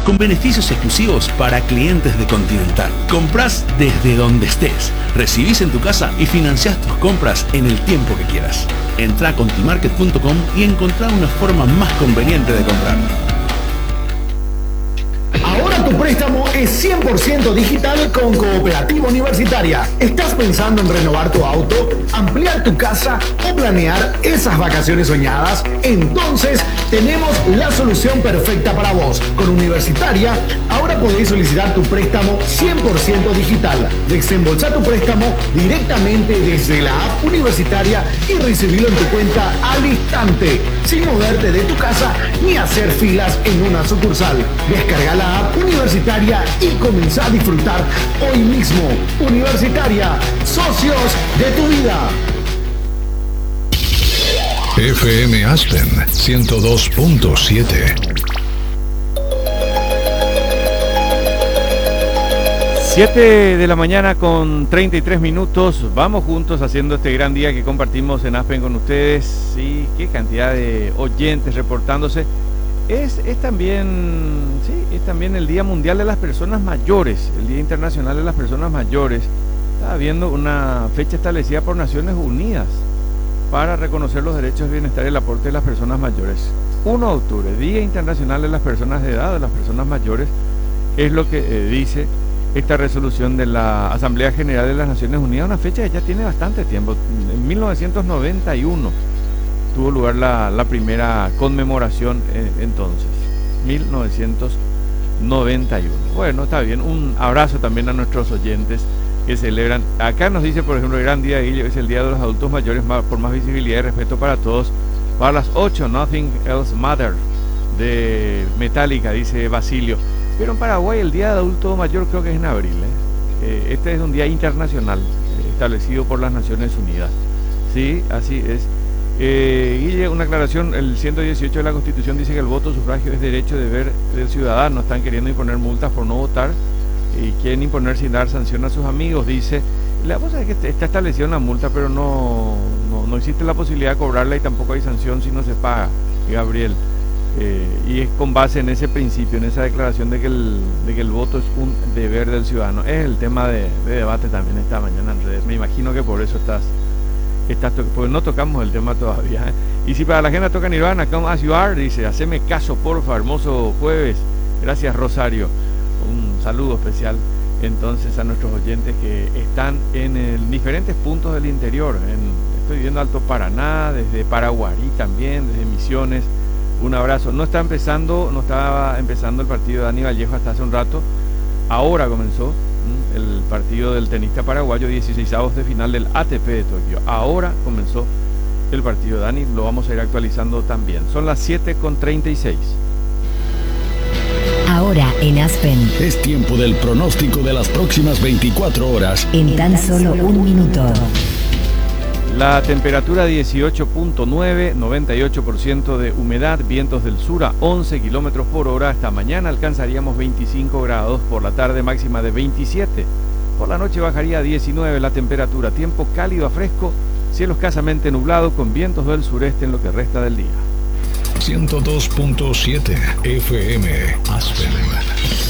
con beneficios exclusivos para clientes de Continental. Comprás desde donde estés, recibís en tu casa y financiás tus compras en el tiempo que quieras. Entrá a contimarket.com y encontrá una forma más conveniente de comprar. Ahora tu préstamo es 100% digital con Cooperativa Universitaria. ¿Estás pensando en renovar tu auto, ampliar tu casa o planear esas vacaciones soñadas? Entonces tenemos la solución perfecta para vos. Con Universitaria, ahora podéis solicitar tu préstamo 100% digital. Desembolsá tu préstamo directamente desde la app Universitaria y recibirlo en tu cuenta al instante, sin moverte de tu casa ni hacer filas en una sucursal. Descarga la app Universitaria y comenzá a disfrutar hoy mismo. Universitaria, socios de tu vida. FM Aspen 102.7. 7 de la mañana con 33 minutos. Vamos juntos haciendo este gran día que compartimos en Aspen con ustedes. Sí, qué cantidad de oyentes reportándose. Es también el Día Mundial de las Personas Mayores, el Día Internacional de las Personas Mayores. Estaba viendo una fecha establecida por Naciones Unidas para reconocer los derechos de bienestar y el aporte de las personas mayores. 1 de octubre, Día Internacional de las Personas de Edad, de las Personas Mayores, es lo que dice esta resolución de la Asamblea General de las Naciones Unidas, una fecha que ya tiene bastante tiempo. En 1991 tuvo lugar la primera conmemoración, entonces, 1991. Bueno, está bien, un abrazo también a nuestros oyentes que celebran. Acá nos dice, por ejemplo, el gran día de Guille, es el Día de los Adultos Mayores, por más visibilidad y respeto para todos. Para las 8, Nothing Else Matters, de Metallica, dice Basilio. Pero en Paraguay el Día de Adulto Mayor creo que es en abril, Este es un día internacional, establecido por las Naciones Unidas. Sí, así es. Guille, una aclaración, el 118 de la Constitución dice que el voto sufragio es derecho deber del ciudadano. Están queriendo imponer multas por no votar y quieren imponer sin dar sanción a sus amigos, dice. La cosa es que está establecida una multa, pero no existe la posibilidad de cobrarla y tampoco hay sanción si no se paga, Gabriel. Y es con base en ese principio, en esa declaración de que el voto es un deber del ciudadano. Es el tema de debate también esta mañana en redes. Me imagino que por eso porque no tocamos el tema todavía, Y si para la agenda toca Nirvana, Come As You Are, dice, haceme caso porfa, hermoso jueves. Gracias, Rosario. Un saludo especial entonces a nuestros oyentes que están en diferentes puntos del interior. Estoy viendo Alto Paraná, desde Paraguarí también, desde Misiones. Un abrazo. No estaba empezando el partido de Dani Vallejo hasta hace un rato. Ahora comenzó el partido del tenista paraguayo, 16avos de final del ATP de Tokio. Ahora comenzó el partido de Dani, lo vamos a ir actualizando también. Son las 7:36. Ahora en Aspen. Es tiempo del pronóstico de las próximas 24 horas. En tan solo un minuto. La temperatura 18.9, 98% de humedad, vientos del sur a 11 kilómetros por hora. Hasta mañana alcanzaríamos 25 grados, por la tarde máxima de 27. Por la noche bajaría a 19 la temperatura, tiempo cálido a fresco, cielos escasamente nublados con vientos del sureste en lo que resta del día. 102.7 FM Aspen.